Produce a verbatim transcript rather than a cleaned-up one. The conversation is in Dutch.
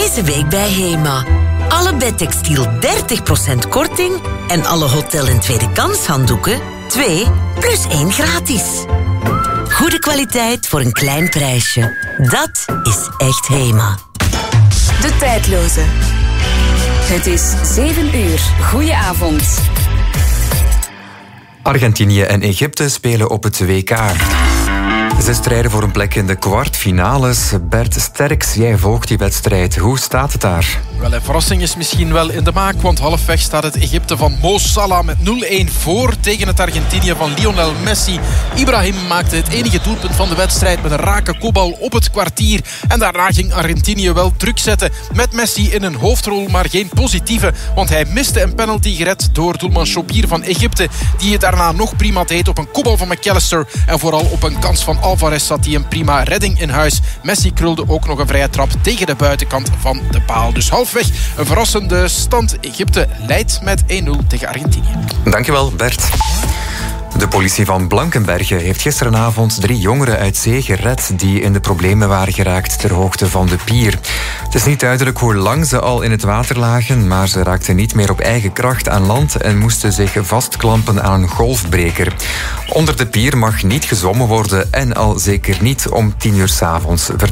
Deze week bij Hema. Alle bedtextiel dertig procent korting en alle hotel- en tweede kans handdoeken twee plus één gratis. Goede kwaliteit voor een klein prijsje. Dat is echt Hema. De tijdloze. Het is zeven uur. Goedenavond. Argentinië en Egypte spelen op het W K. Ze strijden voor een plek in de kwartfinales. Bert Sterks, jij volgt die wedstrijd. Hoe staat het daar? Wel, een verrassing is misschien wel in de maak, want halfweg staat het Egypte van Mo Salah met nul-een voor tegen het Argentinië van Lionel Messi. Ibrahim maakte het enige doelpunt van de wedstrijd met een rake kopbal op het kwartier. En daarna ging Argentinië wel druk zetten met Messi in een hoofdrol, maar geen positieve, want hij miste een penalty gered door doelman Shobir van Egypte, die het daarna nog prima deed op een kopbal van McAllister en vooral op een kans van Alvarez zat hij een prima redding in huis. Messi krulde ook nog een vrije trap tegen de buitenkant van de paal. Dus halfweg een verrassende stand. Egypte leidt met één nul tegen Argentinië. Dankjewel, Bert. De politie van Blankenberge heeft gisteravond drie jongeren uit zee gered die in de problemen waren geraakt ter hoogte van de pier. Het is niet duidelijk hoe lang ze al in het water lagen, maar ze raakten niet meer op eigen kracht aan land en moesten zich vastklampen aan een golfbreker. Onder de pier mag niet gezwommen worden en al zeker niet om tien uur 's avonds.